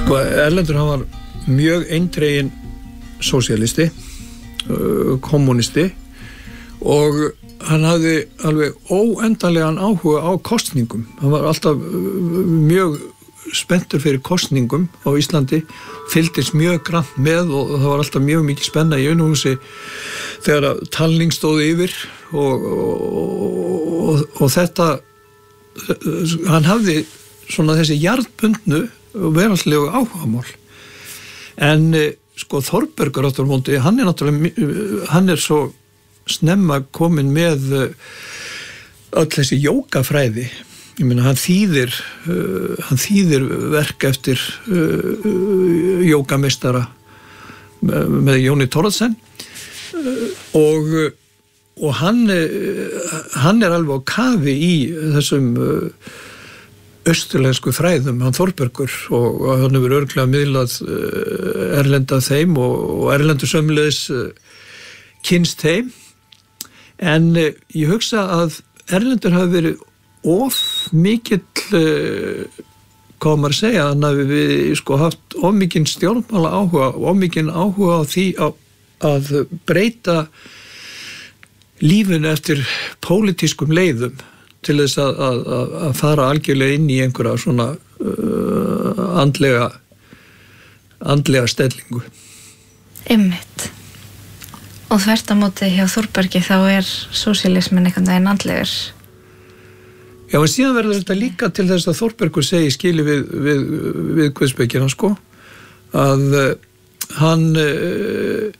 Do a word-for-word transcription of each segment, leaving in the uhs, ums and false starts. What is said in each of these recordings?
Sko, Erlendur hann var mjög eindreginn sósíalisti, kommunisti og hann hafði alveg óendanlegan áhuga á kosningum. Hann var alltaf mjög spenntur fyrir kosningum á Íslandi, fylgdist mjög grannt með og það var alltaf mjög mikið spenna í Unuhúsi þegar talning stóð yfir og, og, og, og þetta hann hafði svona þessi jarðbundnu og veraldlegu áhugamál. En sko Þórbergur áttur á móti, hann er náttúrulega hann er svo snemma komin með öll þessi jógafræði. Ég meina hann þýðir uh, hann þýðir verk eftir uh, jógameistara með, með Jóni Thoroddsen uh, og og hann uh, hann er alveg á kafi í þessum uh, austurlensku fræðum, hann Þórbergur og, og hann hefur örugglega miðlað uh, erlenda þeim og, og erlendur sömuleiðis uh, kynst þeim. En uh, ég hugsa að Erlendur hafi verið of mikill, uh, hvað maður segja, hann hafi við sko haft of mikinn stjórnmála áhuga, of mikinn áhuga á því á, að breyta lífinu eftir pólitískum leiðum til þess að, að, að fara algjörlega inn í einhverja svona uh, andlega andlega stellingu. Einmitt. Og þvert á móti hjá Þórbergi þá er sósíalismin einhvern veginn andlegur. Já, en síðan verður þetta líka til þess að Þórbergur segi skili við, við, við guðspekina, sko, að uh, hann uh,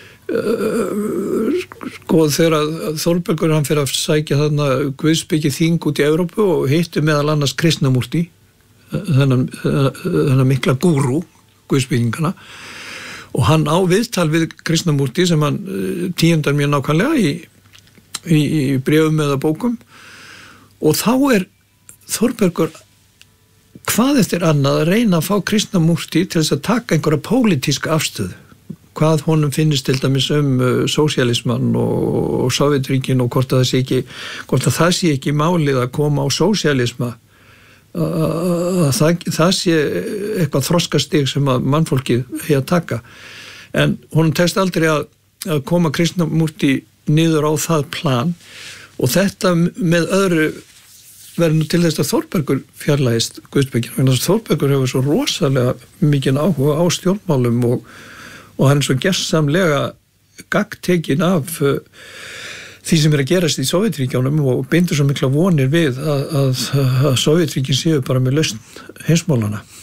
uh, sko þegar Þórbergur hann fyrir að sækja þarna guðspeki þing út í Evrópu og hitti meðal annars Krishnamúrti, þennan, þennan mikla gúrú guðspekingana, og hann á viðtal við Krishnamúrti sem hann tíundar mjög nákvæmlega í, í, í bréfum eða bókum. Og þá er Þórbergur hvað eftir annað að reyna að fá Krishnamúrti til þess að taka einhverja pólitíska afstöðu. Hvað honum finnist til dæmis um uh, sósíalismann og, og Sovétríkin og hvort að það sé ekki, hvort að það sé ekki málið að koma á sósíalisma. Að það, það sé eitthvað þroskastig sem að mannfólkið eigi að taka. En honum tekst aldrei að, að koma Krishnamúrti niður á það plan. Og þetta með öðru verður nú til þess að Þórbergur fjarlægist guðspekina. Þannig að Þórbergur hefur svo rosalega mikinn áhuga á stjórnmálum og, og hann er svo gersamlega gagntekinn af uh, því sem er að gerast í Sovétríkjunum og bindur svo mikla vonir við að, að, að Sovétríkin séu bara með lausn heimsmálana.